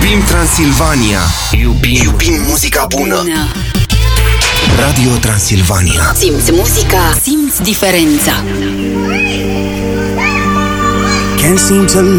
Iubim Transilvania. Iubim muzica bună. Radio Transilvania. Simți muzica, simți diferența. Can't seem to